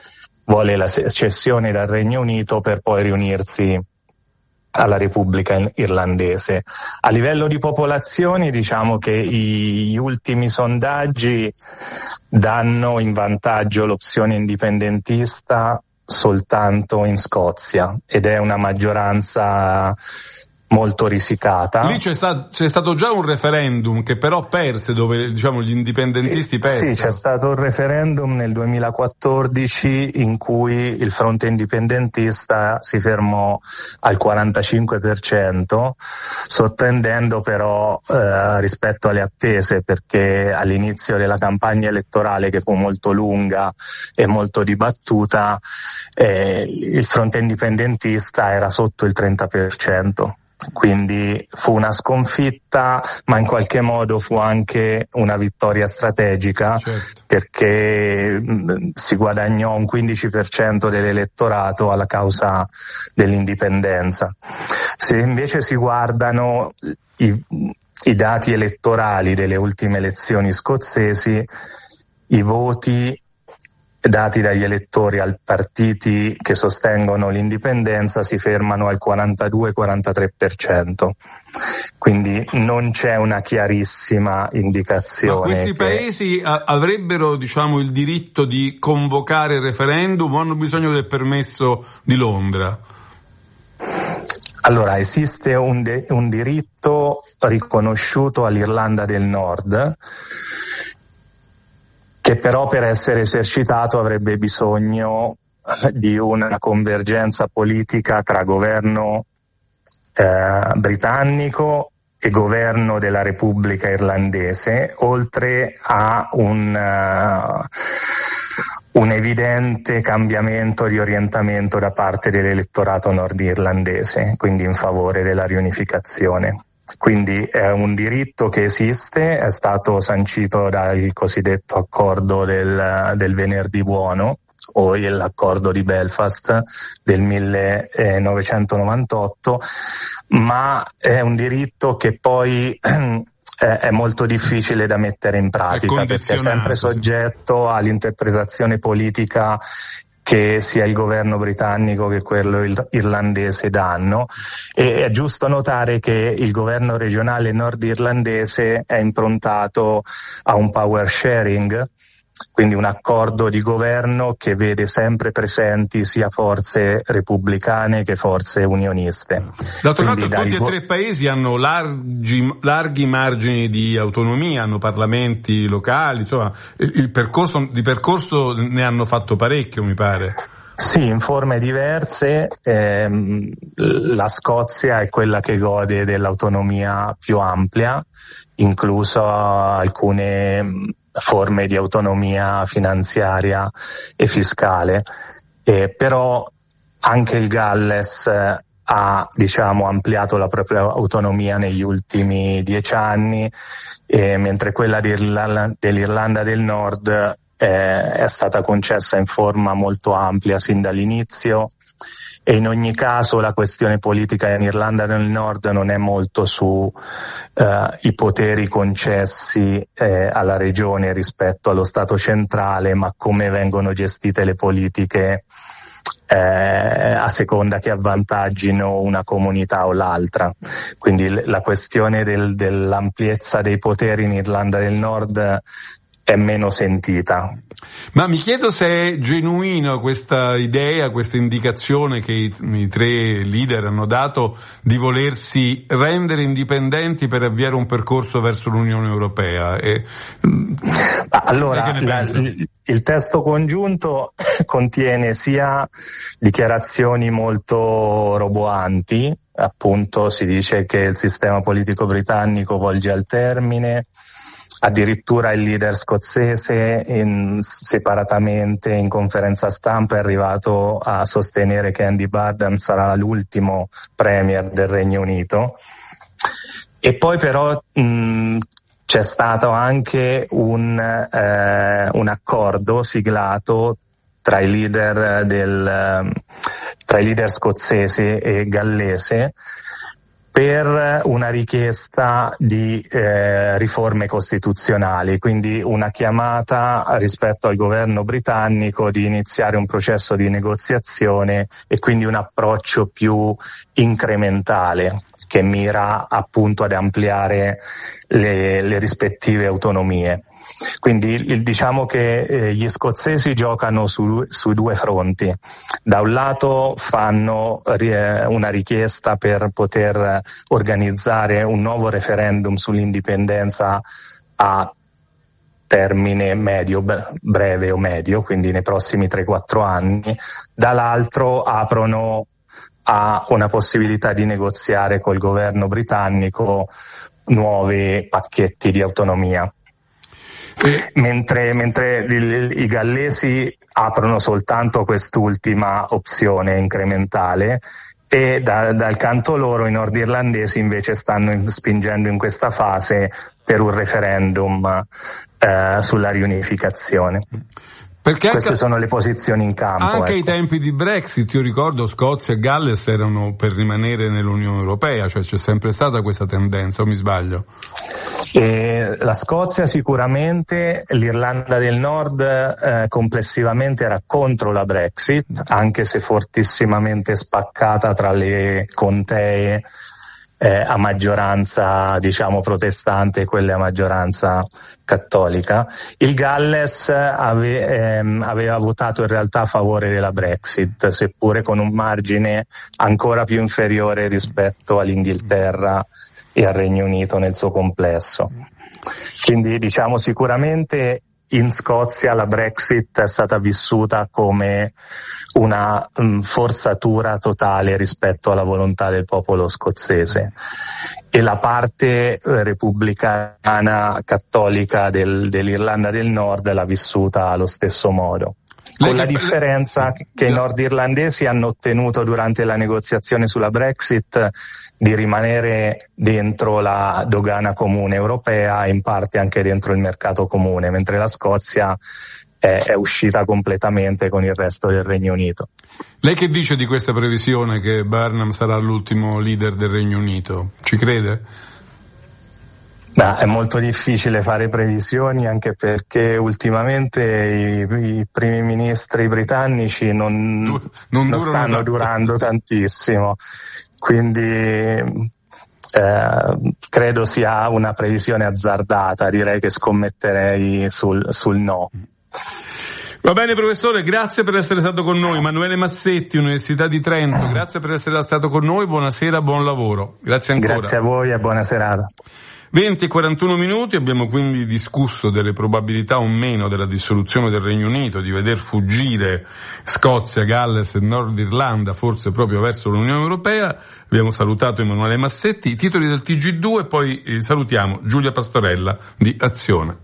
[SPEAKER 14] vuole la secessione dal Regno Unito per poi riunirsi alla Repubblica Irlandese. A livello di popolazioni, diciamo che gli ultimi sondaggi danno in vantaggio l'opzione indipendentista soltanto in Scozia, ed è una maggioranza molto risicata.
[SPEAKER 2] Lì c'è stato, c'è stato già un referendum che però perse, dove diciamo gli indipendentisti persero.
[SPEAKER 14] Sì, c'è stato un referendum nel duemilaquattordici in cui il fronte indipendentista si fermò al quarantacinque per cento, sorprendendo però eh, rispetto alle attese, perché all'inizio della campagna elettorale, che fu molto lunga e molto dibattuta, eh, il fronte indipendentista era sotto il trenta per cento. Quindi fu una sconfitta, ma in qualche modo fu anche una vittoria strategica, certo, perché mh, si guadagnò un quindici per cento dell'elettorato alla causa dell'indipendenza. Se invece si guardano i, i dati elettorali delle ultime elezioni scozzesi, i voti dati dagli elettori ai partiti che sostengono l'indipendenza si fermano al quarantadue quarantatré per cento, quindi non c'è una chiarissima indicazione.
[SPEAKER 2] Ma questi
[SPEAKER 14] che...
[SPEAKER 2] paesi a- avrebbero, diciamo, il diritto di convocare il referendum o hanno bisogno del permesso di Londra?
[SPEAKER 14] Allora, esiste un, de- un diritto riconosciuto all'Irlanda del Nord, che però per essere esercitato avrebbe bisogno di una convergenza politica tra governo eh, britannico e governo della Repubblica Irlandese, oltre a un, uh, un evidente cambiamento di orientamento da parte dell'elettorato nordirlandese, quindi in favore della riunificazione. Quindi è un diritto che esiste, è stato sancito dal cosiddetto accordo del, del venerdì buono, o l'accordo di Belfast del millenovecentonovantotto, ma è un diritto che poi è molto difficile da mettere in pratica, perché è sempre soggetto all'interpretazione politica che sia il governo britannico che quello irlandese danno, e è giusto notare che il governo regionale nordirlandese è improntato a un power sharing, quindi un accordo di governo che vede sempre presenti sia forze repubblicane che forze unioniste.
[SPEAKER 2] D'altro canto tutti e tre i paesi hanno larghi, larghi margini di autonomia, hanno parlamenti locali, insomma il percorso, di percorso ne hanno fatto parecchio, mi pare.
[SPEAKER 14] Sì, in forme diverse. Ehm, la Scozia è quella che gode dell'autonomia più amplia, incluso alcune forme di autonomia finanziaria e fiscale, eh, però anche il Galles ha, diciamo, ampliato la propria autonomia negli ultimi dieci anni, eh, mentre quella dell'Irlanda, dell'Irlanda del Nord eh, è stata concessa in forma molto amplia sin dall'inizio. E in ogni caso la questione politica in Irlanda del Nord non è molto su eh, i poteri concessi eh, alla regione rispetto allo Stato centrale, ma come vengono gestite le politiche eh, a seconda che avvantaggino una comunità o l'altra. Quindi l- la questione del, dell'ampiezza dei poteri in Irlanda del Nord è meno sentita.
[SPEAKER 2] Ma mi chiedo se è genuino questa idea, questa indicazione che i, i tre leader hanno dato di volersi rendere indipendenti per avviare un percorso verso l'Unione Europea. E,
[SPEAKER 14] allora, la, il testo congiunto contiene sia dichiarazioni molto roboanti, appunto si dice che il sistema politico britannico volge al termine. Addirittura il leader scozzese in, separatamente in conferenza stampa è arrivato a sostenere che Andy Burnham sarà l'ultimo premier del Regno Unito. E poi però mh, c'è stato anche un, eh, un accordo siglato tra i leader del, tra i leader scozzese e gallese, per una richiesta di eh, riforme costituzionali, quindi una chiamata rispetto al governo britannico di iniziare un processo di negoziazione e quindi un approccio più incrementale che mira appunto ad ampliare le, le rispettive autonomie. Quindi il, diciamo che eh, gli scozzesi giocano su, su due fronti. Da un lato fanno eh, una richiesta per poter organizzare un nuovo referendum sull'indipendenza a termine medio, breve o medio, quindi nei prossimi tre quattro anni. Dall'altro aprono a una possibilità di negoziare col governo britannico nuovi pacchetti di autonomia. Mentre, mentre i, i gallesi aprono soltanto quest'ultima opzione incrementale e da, dal canto loro i nordirlandesi invece stanno in, spingendo in questa fase per un referendum eh, sulla riunificazione.
[SPEAKER 2] Perché
[SPEAKER 14] queste
[SPEAKER 2] anche,
[SPEAKER 14] sono le posizioni in campo.
[SPEAKER 2] Anche
[SPEAKER 14] ecco.
[SPEAKER 2] ai tempi di Brexit, io ricordo, Scozia e Galles erano per rimanere nell'Unione Europea, cioè c'è sempre stata questa tendenza, o mi sbaglio?
[SPEAKER 14] E la Scozia sicuramente, l'Irlanda del Nord eh, complessivamente era contro la Brexit, anche se fortissimamente spaccata tra le contee eh, a maggioranza diciamo protestante e quelle a maggioranza cattolica. Il Galles ave, ehm, aveva votato in realtà a favore della Brexit, seppure con un margine ancora più inferiore rispetto all'Inghilterra e al Regno Unito nel suo complesso. Quindi diciamo sicuramente in Scozia la Brexit è stata vissuta come una um, forzatura totale rispetto alla volontà del popolo scozzese, e la parte eh, repubblicana cattolica del, dell'Irlanda del Nord l'ha vissuta allo stesso modo. Con la differenza che i nordirlandesi hanno ottenuto durante la negoziazione sulla Brexit di rimanere dentro la dogana comune europea e in parte anche dentro il mercato comune, mentre la Scozia è, è uscita completamente con il resto del Regno Unito.
[SPEAKER 2] Lei che dice di questa previsione che Barnum sarà l'ultimo leader del Regno Unito? Ci crede?
[SPEAKER 14] No, è molto difficile fare previsioni, anche perché ultimamente i, i primi ministri britannici non, non, non stanno tanto. durando tantissimo, quindi eh, credo sia una previsione azzardata, direi che scommetterei sul, sul no.
[SPEAKER 2] Va bene professore, grazie per essere stato con noi. Emanuele Massetti, Università di Trento, grazie per essere stato con noi, buonasera, buon lavoro. Grazie ancora.
[SPEAKER 14] Grazie a voi e buona serata.
[SPEAKER 2] venti e quarantuno minuti, abbiamo quindi discusso delle probabilità o meno della dissoluzione del Regno Unito, di veder fuggire Scozia, Galles e Nord Irlanda, forse proprio verso l'Unione Europea. Abbiamo salutato Emanuele Massetti, i titoli del T G due, e poi eh, salutiamo Giulia Pastorella di Azione.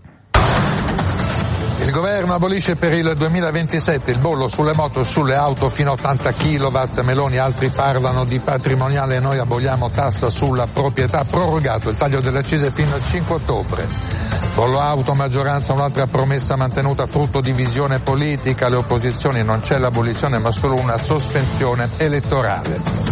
[SPEAKER 15] Il governo abolisce per il duemilaventisette il bollo sulle moto e sulle auto fino a ottanta chilowatt. Meloni e altri parlano di patrimoniale, noi aboliamo tassa sulla proprietà, prorogato il taglio delle accise fino al cinque ottobre. Bollo auto, maggioranza, un'altra promessa mantenuta, frutto di visione politica. Le opposizioni, non c'è l'abolizione ma solo una sospensione elettorale.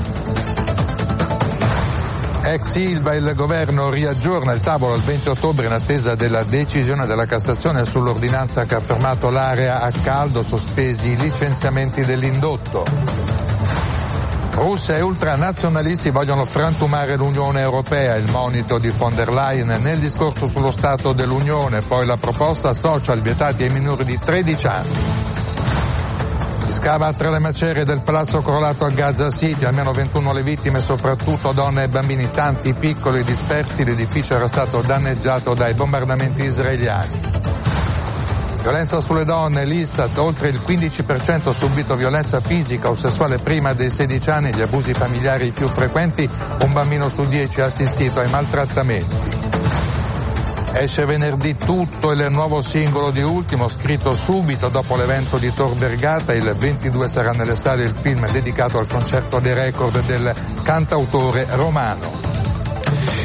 [SPEAKER 15] Ex Ilva, il governo riaggiorna il tavolo al venti ottobre in attesa della decisione della Cassazione sull'ordinanza che ha fermato l'area a caldo, sospesi i licenziamenti dell'indotto. Russia e ultranazionalisti vogliono frantumare l'Unione Europea, il monito di von der Leyen nel discorso sullo Stato dell'Unione, poi la proposta social vietati ai minori di tredici anni. Scava tra le macerie del palazzo crollato a Gaza City, almeno ventuno le vittime, soprattutto donne e bambini, tanti piccoli e dispersi. L'edificio era stato danneggiato dai bombardamenti israeliani. Violenza sulle donne, l'Istat, oltre il quindici per cento ha subito violenza fisica o sessuale prima dei sedici anni, gli abusi familiari più frequenti, un bambino su dieci ha assistito ai maltrattamenti. Esce venerdì Tutto, il nuovo singolo di Ultimo, scritto subito dopo l'evento di Tor Vergata. Il ventidue sarà nelle sale il film dedicato al concerto dei record del cantautore romano.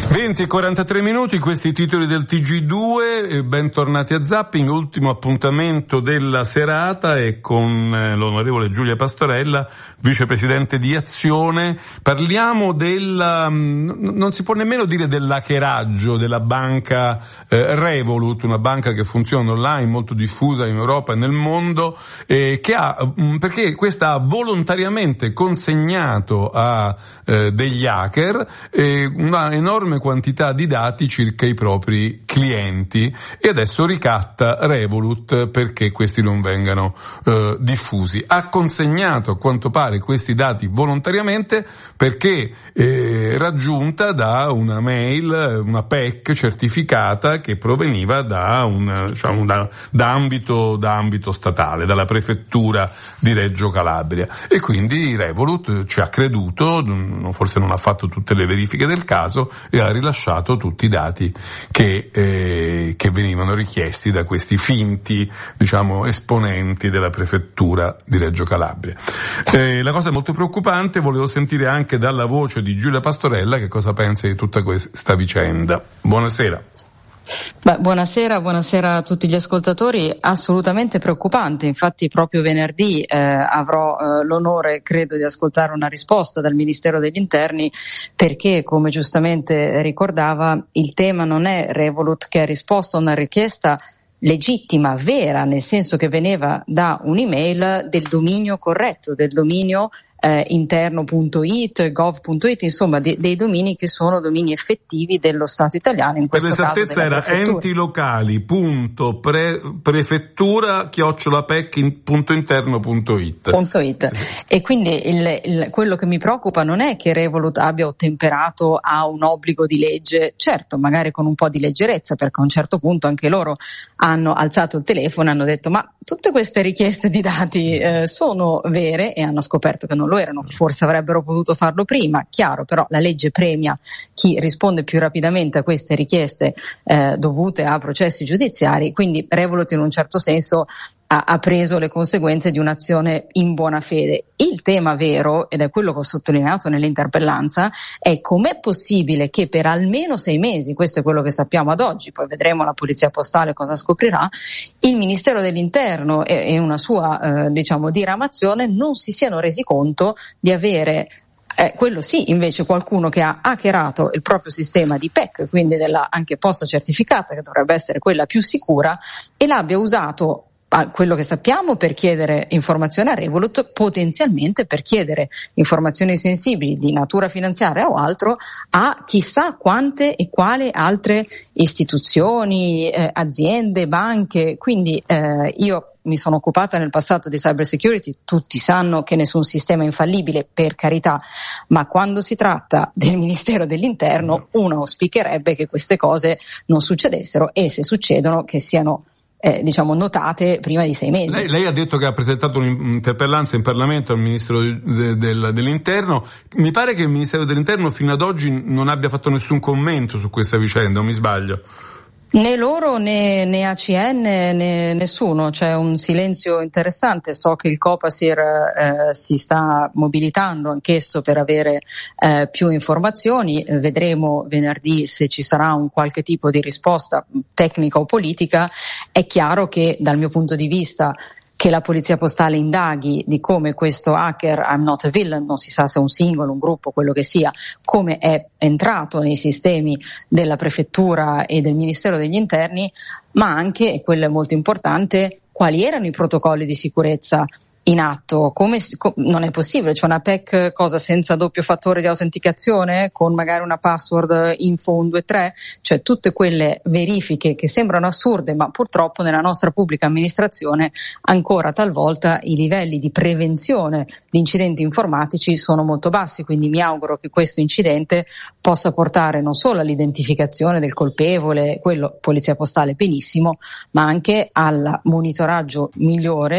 [SPEAKER 2] venti e quarantatré minuti, questi titoli del T G due, bentornati a Zapping, ultimo appuntamento della serata e con l'onorevole Giulia Pastorella, vicepresidente di Azione. Parliamo del, non si può nemmeno dire dell'hackeraggio della banca eh, Revolut, una banca che funziona online, molto diffusa in Europa e nel mondo, eh, che ha, perché questa ha volontariamente consegnato a eh, degli hacker eh, una enorme quantità di dati circa i propri clienti e adesso ricatta Revolut perché questi non vengano eh, diffusi. Ha consegnato a quanto pare questi dati volontariamente perché eh, raggiunta da una mail, una P E C certificata che proveniva da un diciamo da, da ambito da ambito statale, dalla prefettura di Reggio Calabria, e quindi Revolut ci ha creduto, forse non ha fatto tutte le verifiche del caso e ha rilasciato tutti i dati che, eh, che venivano richiesti da questi finti, diciamo, esponenti della prefettura di Reggio Calabria. Eh, la cosa è molto preoccupante, volevo sentire anche dalla voce di Giulia Pastorella che cosa pensa di tutta questa vicenda. Buonasera.
[SPEAKER 16] Beh, buonasera, buonasera a tutti gli ascoltatori. Assolutamente preoccupante, infatti proprio venerdì eh, avrò eh, l'onore, credo, di ascoltare una risposta dal Ministero degli Interni, perché, come giustamente ricordava, il tema non è Revolut che ha risposto a una richiesta legittima, vera, nel senso che veniva da un'email del dominio corretto, del dominio Eh, interno punto it, gov punto it, insomma de- dei domini che sono domini effettivi dello Stato italiano. In questo
[SPEAKER 2] per l'esattezza
[SPEAKER 16] caso
[SPEAKER 2] era enti locali punto pre- prefettura chiocciola pec punto interno punto it.
[SPEAKER 16] Punto it. Sì. E quindi il, il, quello che mi preoccupa non è che Revolut abbia ottemperato a un obbligo di legge, certo, magari con un po' di leggerezza, perché a un certo punto anche loro hanno alzato il telefono e hanno detto ma tutte queste richieste di dati eh, sono vere, e hanno scoperto che non lo erano, forse avrebbero potuto farlo prima, chiaro, però la legge premia chi risponde più rapidamente a queste richieste eh, dovute a processi giudiziari, quindi Revolut in un certo senso ha, ha preso le conseguenze di un'azione in buona fede. Il tema vero, ed è quello che ho sottolineato nell'interpellanza, è com'è possibile che per almeno sei mesi, questo è quello che sappiamo ad oggi, poi vedremo la Polizia Postale cosa scoprirà, il Ministero dell'Interno e, e una sua eh, diciamo diramazione non si siano resi conto di avere eh, quello sì invece qualcuno che ha hackerato il proprio sistema di P E C, quindi della anche posta certificata, che dovrebbe essere quella più sicura, e l'abbia usato a quello che sappiamo per chiedere informazioni a Revolut, potenzialmente per chiedere informazioni sensibili di natura finanziaria o altro a chissà quante e quali altre istituzioni, eh, aziende, banche. Quindi eh, io mi sono occupata nel passato di cyber security, tutti sanno che nessun sistema è infallibile, per carità, ma quando si tratta del Ministero dell'Interno uno auspicherebbe che queste cose non succedessero, e se succedono che siano Eh, diciamo notate prima di sei mesi.
[SPEAKER 2] Lei, lei ha detto che ha presentato un'interpellanza in Parlamento al Ministro de, de, dell'Interno. Mi pare che il Ministero dell'Interno fino ad oggi non abbia fatto nessun commento su questa vicenda, o mi sbaglio?
[SPEAKER 16] Né loro né, né A C N né nessuno, c'è un silenzio interessante. So che il Copasir eh, si sta mobilitando anch'esso per avere eh, più informazioni, vedremo venerdì se ci sarà un qualche tipo di risposta tecnica o politica. È chiaro che dal mio punto di vista che la Polizia Postale indaghi di come questo hacker, I'm not a villain, non si sa se è un singolo, un gruppo, quello che sia, come è entrato nei sistemi della Prefettura e del Ministero degli Interni, ma anche, e quello è molto importante, quali erano i protocolli di sicurezza in atto. Come co- non è possibile, c'è una P E C cosa senza doppio fattore di autenticazione, con magari una password info uno due tre, cioè tutte quelle verifiche che sembrano assurde, ma purtroppo nella nostra pubblica amministrazione ancora talvolta i livelli di prevenzione di incidenti informatici sono molto bassi, quindi mi auguro che questo incidente possa portare non solo all'identificazione del colpevole, quello Polizia Postale benissimo, ma anche al monitoraggio migliore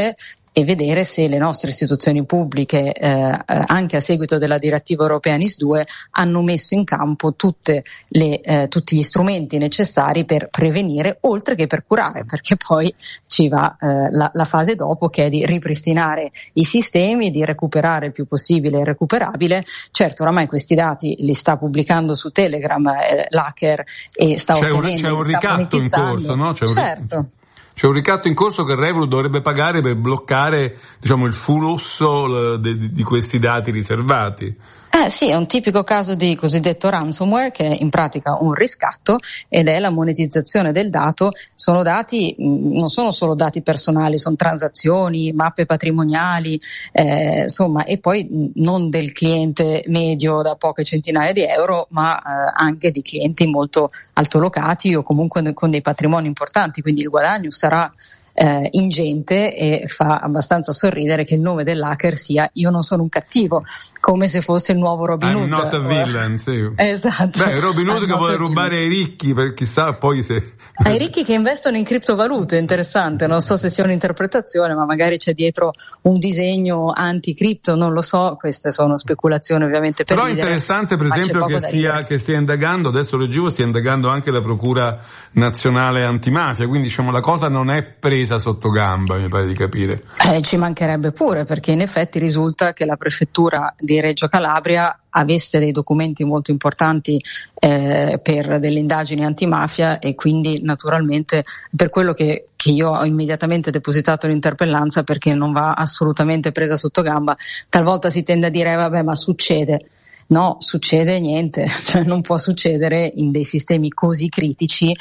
[SPEAKER 16] e vedere se le nostre istituzioni pubbliche, eh, anche a seguito della direttiva europea N I S due, hanno messo in campo tutte le, eh, tutti gli strumenti necessari per prevenire oltre che per curare, perché poi ci va eh, la, la fase dopo, che è di ripristinare i sistemi, di recuperare il più possibile il recuperabile. Certo, oramai questi dati li sta pubblicando su Telegram eh, l'hacker e sta
[SPEAKER 2] c'è
[SPEAKER 16] ottenendo,
[SPEAKER 2] un, c'è un ricatto in corso, no? C'è un
[SPEAKER 16] certo.
[SPEAKER 2] Ric- C'è un ricatto in corso che Revolut dovrebbe pagare per bloccare, diciamo, il flusso di, di questi dati riservati.
[SPEAKER 16] Eh sì, è un tipico caso di cosiddetto ransomware, che è in pratica un riscatto ed è la monetizzazione del dato. Sono dati, non sono solo dati personali, sono transazioni, mappe patrimoniali, eh, insomma, e poi non del cliente medio da poche centinaia di euro, ma eh, anche di clienti molto altolocati o comunque con dei patrimoni importanti, quindi il guadagno sarà Eh, ingente, e fa abbastanza sorridere che il nome dell'hacker sia "io non sono un cattivo", come se fosse il nuovo Robin Hood.
[SPEAKER 2] I'm not a villain, sì.
[SPEAKER 16] Esatto.
[SPEAKER 2] Beh, Robin Hood che vuole rubare ai ricchi, per chissà poi se...
[SPEAKER 16] Ai ricchi che investono in criptovalute, interessante, non so se sia un'interpretazione, ma magari c'è dietro un disegno anti-cripto, non lo so, queste sono speculazioni ovviamente per
[SPEAKER 2] Però è
[SPEAKER 16] ridere,
[SPEAKER 2] interessante per esempio che stia, che stia indagando, adesso leggevo, stia indagando anche la Procura Nazionale Antimafia, quindi diciamo la cosa non è presa sotto gamba, mi pare di capire.
[SPEAKER 16] Eh, ci mancherebbe pure, perché in effetti risulta che la prefettura di Reggio Calabria avesse dei documenti molto importanti eh, per delle indagini antimafia, e quindi naturalmente per quello che, che io ho immediatamente depositato l'interpellanza, perché non va assolutamente presa sotto gamba. Talvolta si tende a dire eh, vabbè, ma succede. No, succede niente, cioè non può succedere in dei sistemi così critici,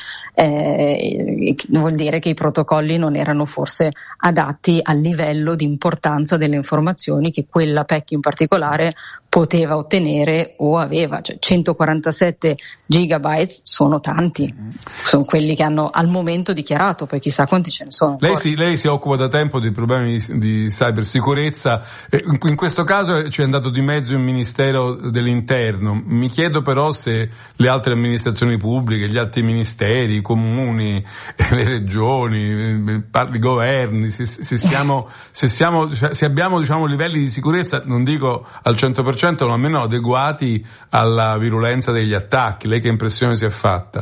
[SPEAKER 16] eh, vuol dire che i protocolli non erano forse adatti al livello di importanza delle informazioni che quella P E C in particolare poteva ottenere o aveva. Cioè centoquarantasette gigabytes sono tanti, sono quelli che hanno al momento dichiarato, poi chissà quanti ce ne sono.
[SPEAKER 2] Lei si, lei si occupa da tempo di problemi di, di cybersicurezza, in, in questo caso ci è andato di mezzo il Ministero dell'Interno. Mi chiedo però se le altre amministrazioni pubbliche, gli altri ministeri, i comuni, le regioni, i governi, se, se siamo, se siamo, se abbiamo diciamo livelli di sicurezza, non dico al cento per cento, ma almeno adeguati alla virulenza degli attacchi. Lei che impressione si è fatta?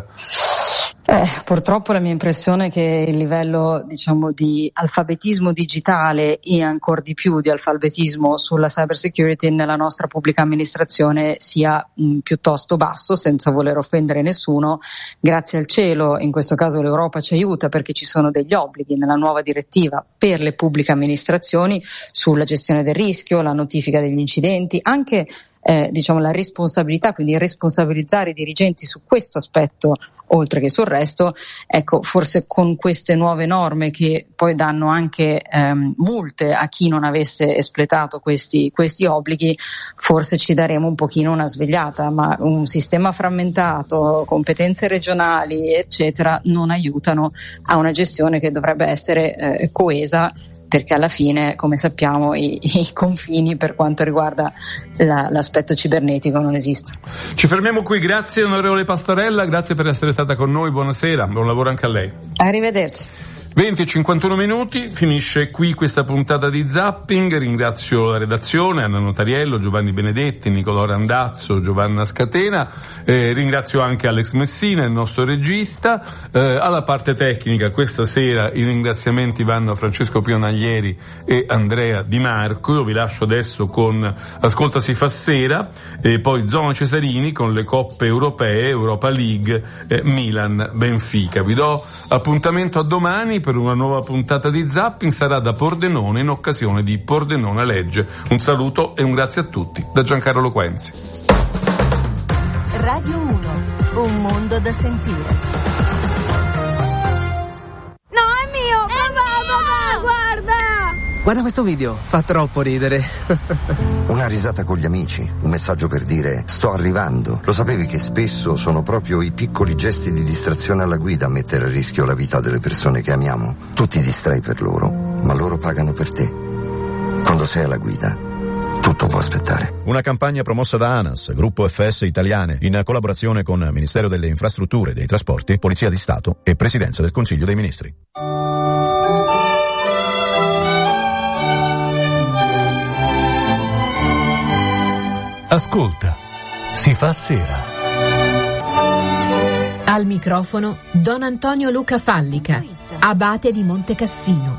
[SPEAKER 16] Eh, purtroppo la mia impressione è che il livello, diciamo, di alfabetismo digitale e ancor di più di alfabetismo sulla cyber security nella nostra pubblica amministrazione sia mh, piuttosto basso, senza voler offendere nessuno. Grazie al cielo, in questo caso l'Europa ci aiuta, perché ci sono degli obblighi nella nuova direttiva per le pubbliche amministrazioni sulla gestione del rischio, la notifica degli incidenti, anche Eh, diciamo la responsabilità, quindi responsabilizzare i dirigenti su questo aspetto oltre che sul resto. Ecco, forse con queste nuove norme, che poi danno anche ehm, multe a chi non avesse espletato questi, questi obblighi, forse ci daremo un pochino una svegliata, ma un sistema frammentato, competenze regionali eccetera non aiutano a una gestione che dovrebbe essere eh, coesa, perché alla fine, come sappiamo, i, i confini per quanto riguarda la, l'aspetto cibernetico non esistono.
[SPEAKER 2] Ci fermiamo qui, grazie onorevole Pastorella, grazie per essere stata con noi, buonasera, buon lavoro anche a lei.
[SPEAKER 16] Arrivederci.
[SPEAKER 2] venti e cinquantuno minuti, finisce qui questa puntata di Zapping. Ringrazio la redazione, Anna Notariello, Giovanni Benedetti, Nicolò Randazzo, Giovanna Scatena, eh, ringrazio anche Alex Messina, il nostro regista. Eh, alla parte tecnica questa sera i ringraziamenti vanno a Francesco Pionaglieri e Andrea Di Marco. Io vi lascio adesso con Ascolta si fa sera, e poi Zona Cesarini con le coppe europee, Europa League, eh, Milan, Benfica. Vi do appuntamento a domani per una nuova puntata di Zapping, sarà da Pordenone in occasione di Pordenone Legge. Un saluto e un grazie a tutti da Giancarlo Quenzi.
[SPEAKER 3] Radio uno, un mondo da sentire.
[SPEAKER 17] No, è mio! Papà, papà, guarda!
[SPEAKER 18] Guarda questo video, fa troppo ridere.
[SPEAKER 19] Una risata con gli amici, un messaggio per dire sto arrivando. Lo sapevi che spesso sono proprio i piccoli gesti di distrazione alla guida a mettere a rischio la vita delle persone che amiamo? Tu ti distrai per loro, ma loro pagano per te. Quando sei alla guida, tutto può aspettare.
[SPEAKER 20] Una campagna promossa da ANAS, Gruppo F S Italiane, in collaborazione con Ministero delle Infrastrutture e dei Trasporti, Polizia di Stato e Presidenza del Consiglio dei Ministri.
[SPEAKER 21] Ascolta, si fa sera.
[SPEAKER 22] Al microfono Don Antonio Luca Fallica, abate di Monte Cassino.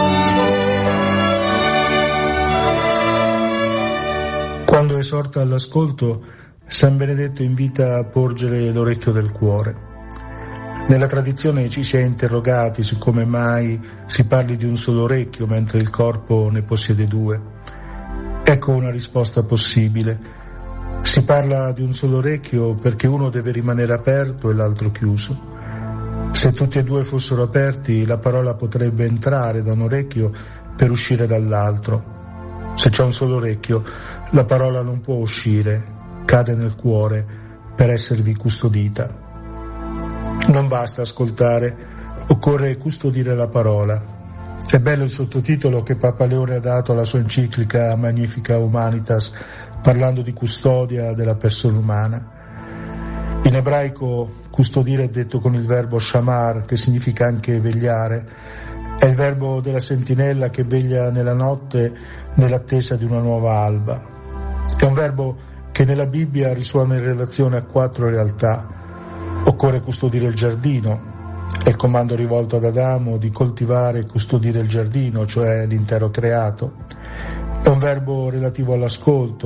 [SPEAKER 23] Quando esorta all'ascolto, San Benedetto invita a porgere l'orecchio del cuore. Nella tradizione ci si è interrogati su come mai si parli di un solo orecchio mentre il corpo ne possiede due. Ecco una risposta possibile. Si parla di un solo orecchio perché uno deve rimanere aperto e l'altro chiuso. Se tutti e due fossero aperti, la parola potrebbe entrare da un orecchio per uscire dall'altro. Se c'è un solo orecchio, la parola non può uscire, cade nel cuore per esservi custodita. Non basta ascoltare, occorre custodire la parola. È bello il sottotitolo che Papa Leone ha dato alla sua enciclica Magnifica Humanitas, parlando di custodia della persona umana. In ebraico custodire è detto con il verbo shamar, che significa anche vegliare. È il verbo della sentinella che veglia nella notte nell'attesa di una nuova alba. È un verbo che nella Bibbia risuona in relazione a quattro realtà. Occorre custodire il giardino. È il comando rivolto ad Adamo di coltivare e custodire il giardino, cioè l'intero creato. È un verbo relativo all'ascolto,